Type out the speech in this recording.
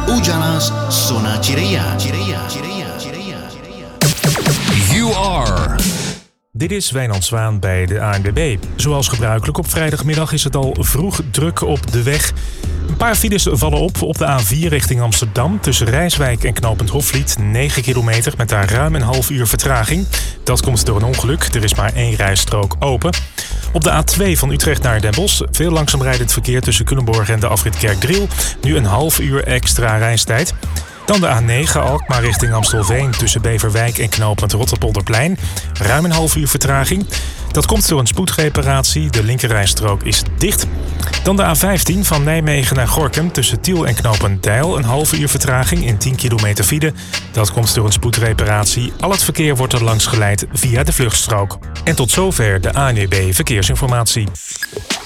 Ujalas Sona Cireya. You are. Dit is Wijnand Zwaan bij de ANWB. Zoals gebruikelijk op vrijdagmiddag is het al vroeg druk op de weg. Een paar files vallen op de A4 richting Amsterdam. Tussen Rijswijk en knooppunt Hofvliet 9 kilometer met daar ruim een half uur vertraging. Dat komt door een ongeluk. Er is maar 1 rijstrook open. Op de A2 van Utrecht naar Den Bosch veel langzaam rijdend verkeer tussen Culemborg en de afrit Kerkdriel. Nu een half uur extra reistijd. Dan de A9 Alkmaar richting Amstelveen tussen Beverwijk en knooppunt Rotterpolderplein. Ruim een half uur vertraging. Dat komt door een spoedreparatie. De linkerrijstrook is dicht. Dan de A15 van Nijmegen naar Gorinchem tussen Tiel en knooppunt Deil. Een half uur vertraging in 10 kilometer file. Dat komt door een spoedreparatie. Al het verkeer wordt er langs geleid via de vluchtstrook. En tot zover de ANWB Verkeersinformatie.